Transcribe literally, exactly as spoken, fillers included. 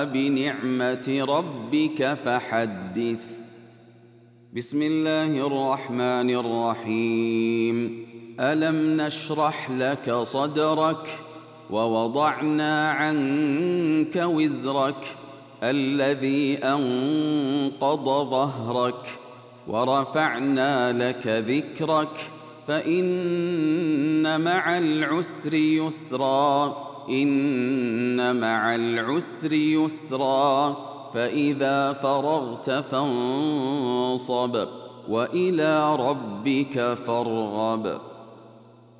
بنعمة ربك فحدث. بسم الله الرحمن الرحيم. ألم نشرح لك صدرك ووضعنا عنك وزرك الذي أنقض ظهرك ورفعنا لك ذكرك فإن مع العسر يسرا إن مع العسر يسرا فإذا فرغت فانصب وإلى ربك فارغب.